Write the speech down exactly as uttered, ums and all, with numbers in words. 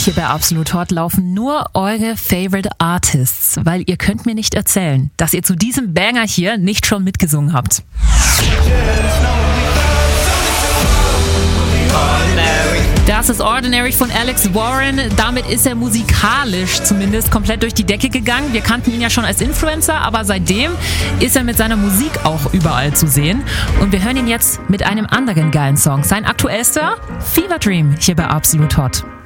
Hier bei Absolut Hot laufen nur eure Favorite Artists, weil ihr könnt mir nicht erzählen, dass ihr zu diesem Banger hier nicht schon mitgesungen habt. Das ist Ordinary von Alex Warren. Damit ist er musikalisch zumindest komplett durch die Decke gegangen. Wir kannten ihn ja schon als Influencer, aber seitdem ist er mit seiner Musik auch überall zu sehen. Und wir hören ihn jetzt mit einem anderen geilen Song. Sein aktuellster, Fever Dream, hier bei Absolut Hot.